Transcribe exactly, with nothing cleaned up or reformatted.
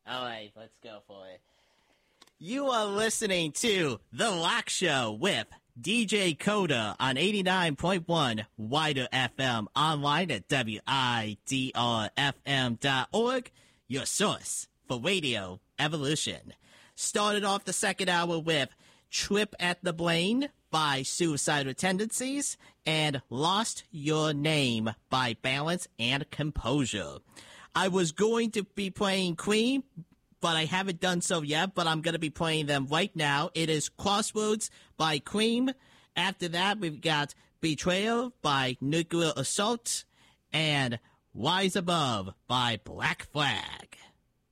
All right, let's go for it. You are listening to The Lock Show with D J Coda on eighty-nine point one Wider F M, online at W I D R F M dot org, your source for radio evolution. Started off the second hour with Trip at the Blaine by Suicidal Tendencies and Lost Your Name by Balance and Composure. I was going to be playing Queen, but I haven't done so yet, but I'm going to be playing them right now. It is Crossroads by Cream. After that, we've got Betrayal by Nuclear Assault and Rise Above by Black Flag.